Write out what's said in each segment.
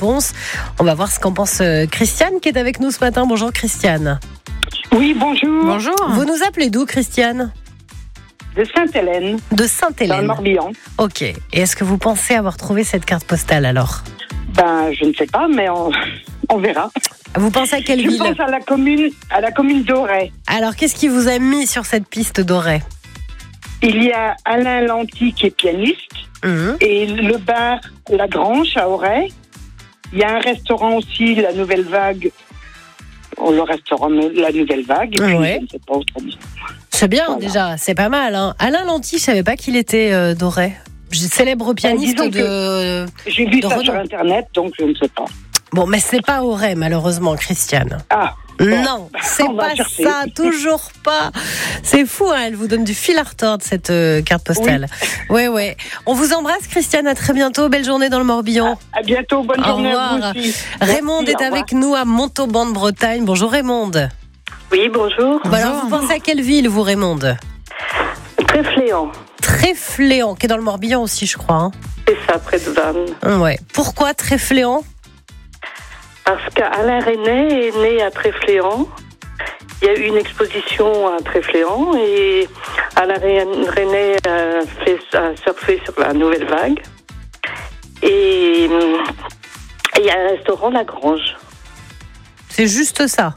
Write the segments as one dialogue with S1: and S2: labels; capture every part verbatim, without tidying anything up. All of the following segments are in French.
S1: réponse. On va voir ce qu'en pense euh, Christiane qui est avec nous ce matin. Bonjour Christiane.
S2: Oui, bonjour.
S1: Bonjour. Vous nous appelez d'où Christiane ?
S2: De Sainte-Hélène.
S1: De Sainte-Hélène.
S2: Dans le Morbihan.
S1: Ok. Et est-ce que vous pensez avoir trouvé cette carte postale alors ?
S2: Ben, je ne sais pas, mais on, on verra.
S1: Vous pensez à quelle
S2: je
S1: ville ?
S2: Je pense à la commune, à la commune d'Auray.
S1: Alors, qu'est-ce qui vous a mis sur cette piste d'Auray ?
S2: Il y a Alain Lanty qui est pianiste. Mmh. Et le bar La Grange à Auray. Il y a un restaurant aussi, La Nouvelle Vague. Oh, le restaurant La Nouvelle Vague. Et puis,
S1: ouais.
S2: Je ne sais pas autrement.
S1: C'est bien, voilà. Déjà, c'est pas mal. Hein. Alain Lanty, je savais pas qu'il était euh, d'Auray. Célèbre pianiste
S2: ben,
S1: de.
S2: J'ai vu
S1: de
S2: ça
S1: Renaud.
S2: Sur Internet, donc je ne sais pas.
S1: Bon, mais c'est pas Auray, malheureusement, Christiane.
S2: Ah.
S1: Non, c'est pas ça, toujours pas. C'est fou, hein, elle vous donne du fil à retordre, cette euh, carte postale. Oui, oui. Ouais. On vous embrasse, Christiane, à très bientôt. Belle journée dans le Morbihan.
S2: À, à bientôt, bonne
S1: au
S2: journée
S1: revoir.
S2: à vous aussi.
S1: Raymond
S2: Merci,
S1: est avec nous à Montauban de Bretagne. Bonjour Raymond.
S3: Oui, bonjour.
S1: Bah alors, vous pensez à quelle ville, vous, Raymond ?
S3: Tréfléan.
S1: Tréfléan, qui est dans le Morbihan aussi, je crois. Hein.
S3: C'est ça, près de Vannes.
S1: Ouais. Pourquoi Tréfléan ?
S3: Parce qu'Alain Resnais est né à Tréfléan. Il y a eu une exposition à Tréfléan et Alain Resnais a, fait, a surfé sur la Nouvelle Vague. Et il y a un restaurant La Grange.
S1: C'est juste ça.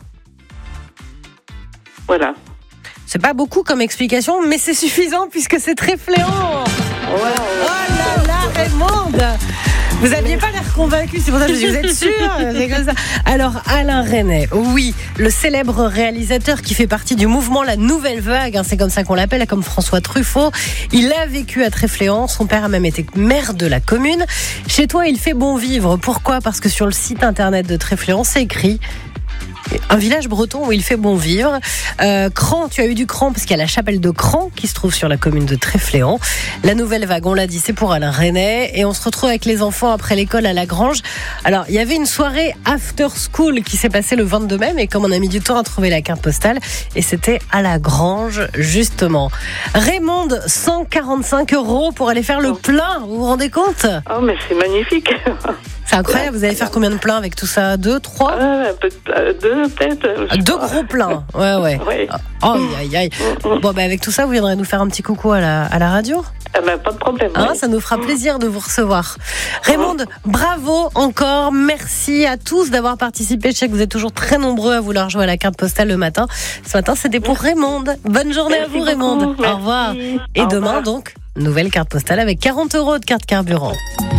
S3: Voilà.
S1: C'est pas beaucoup comme explication, mais c'est suffisant puisque c'est Tréfléan.
S3: Wow.
S1: Oh là là, Raymond, vous n'aviez pas l'air convaincu, c'est pour ça que je me dis, vous êtes sûr ? C'est comme ça. Alors, Alain Resnais, oui, le célèbre réalisateur qui fait partie du mouvement La Nouvelle Vague, hein, c'est comme ça qu'on l'appelle, comme François Truffaut. Il a vécu à Tréfléan, son père a même été maire de la commune. Chez toi, il fait bon vivre. Pourquoi ? Parce que sur le site internet de Tréfléan, c'est écrit... un village breton où il fait bon vivre. Euh, Cran, tu as eu du Cran parce qu'il y a la chapelle de Cran qui se trouve sur la commune de Tréfléan. La Nouvelle Vague, on l'a dit, c'est pour Alain Resnais. Et on se retrouve avec les enfants après l'école à La Grange. Alors, il y avait une soirée after school qui s'est passée le vingt-deux mai, mais comme on a mis du temps à trouver la carte postale, et c'était à La Grange, justement. Raymond, cent quarante-cinq euros pour aller faire le plein, vous vous rendez compte ?
S3: Oh, mais c'est magnifique.
S1: C'est incroyable, vous allez faire combien de pleins avec tout ça ? Deux, trois ?
S3: euh, Deux, peut-être.
S1: Deux gros pleins, ouais, ouais.
S3: Oui.
S1: Oh, aïe, aïe. Bon, ben avec tout ça, vous viendrez nous faire un petit coucou à la, à la radio ?
S3: Ah ben, pas de problème.
S1: Hein,
S3: oui.
S1: ça nous fera plaisir de vous recevoir. Raymond, bravo encore. Merci à tous d'avoir participé. Je sais que vous êtes toujours très nombreux à vouloir jouer à la carte postale le matin. Ce matin, c'était pour Raymond. Bonne journée
S3: Merci
S1: à vous, Raymond.
S3: beaucoup.
S1: Au revoir. Et
S3: Au
S1: demain,
S3: revoir.
S1: donc, nouvelle carte postale avec quarante euros de carte carburant.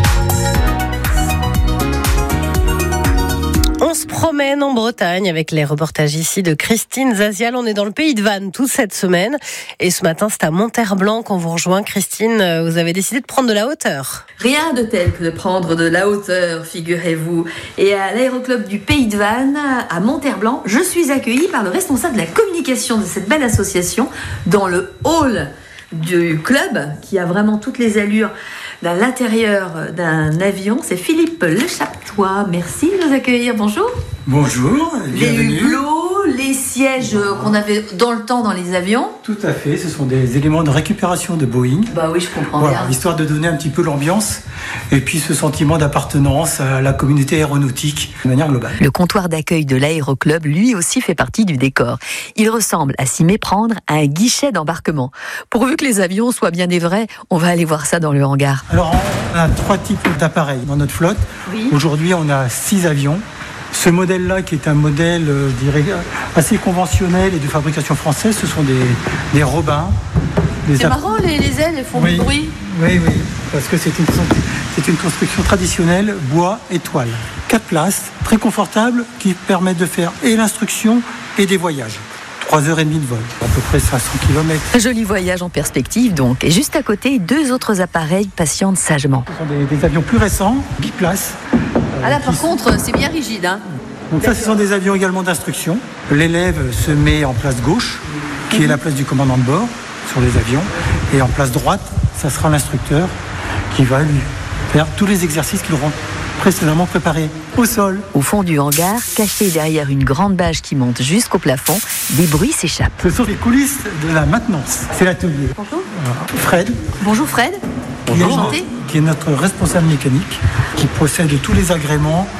S1: On se promène en Bretagne avec les reportages ici de Christine Zazial. On est dans le pays de Vannes toute cette semaine. Et ce matin, c'est à Monterblanc qu'on vous rejoint. Christine, vous avez décidé de prendre de la hauteur.
S4: Rien de tel que de prendre de la hauteur, figurez-vous. Et à l'aéroclub du Pays de Vannes, à Monterblanc, je suis accueillie par le responsable de la communication de cette belle association dans le hall du club, qui a vraiment toutes les allures dans l'intérieur d'un avion. C'est Philippe Lechaptois. Merci de nous accueillir. Bonjour.
S5: Bonjour, bienvenue.
S4: Les hublots, les sièges qu'on avait dans le temps dans les avions.
S5: Tout à fait, ce sont des éléments de récupération de Boeing.
S4: Bah oui, je comprends
S5: Voilà,
S4: bien.
S5: histoire de donner un petit peu l'ambiance et puis ce sentiment d'appartenance à la communauté aéronautique de manière globale.
S6: Le comptoir d'accueil de l'aéroclub, lui aussi, fait partie du décor. Il ressemble, à s'y méprendre, à un guichet d'embarquement. Pourvu que les avions soient bien des vrais, on va aller voir ça dans le hangar.
S5: Alors, on a trois types d'appareils dans notre flotte.
S4: Oui.
S5: Aujourd'hui, on a six avions. Ce modèle-là, qui est un modèle, euh, je dirais, assez conventionnel et de fabrication française, ce sont des, des Robins. Des
S4: C'est
S5: app-
S4: marrant, les, les ailes, elles font
S5: Oui.
S4: du bruit.
S5: Oui, oui, parce que c'est une, c'est une construction traditionnelle, bois et toile. Quatre places, très confortables, qui permettent de faire et l'instruction et des voyages. Trois heures et demie de vol, à peu près cinq cents kilomètres.
S6: Joli voyage en perspective donc. Et juste à côté, deux autres appareils patientent sagement.
S5: Ce sont des, des avions plus récents, dix places.
S4: Ah là, par
S5: qui-
S4: contre, c'est bien rigide, hein.
S5: Donc ça, ce sont des avions également d'instruction. L'élève se met en place gauche, qui est la place du commandant de bord sur les avions. Et en place droite, ça sera l'instructeur qui va lui faire tous les exercices qu'ils auront précédemment préparés au sol.
S6: Au fond du hangar, caché derrière une grande bâche qui monte jusqu'au plafond, des bruits s'échappent.
S5: Ce sont les coulisses de la maintenance. C'est l'atelier.
S4: Bonjour.
S5: Voilà. Fred,
S4: Bonjour Fred.
S5: qui est,
S4: Enchanté.
S5: qui est notre responsable mécanique, qui possède tous les agréments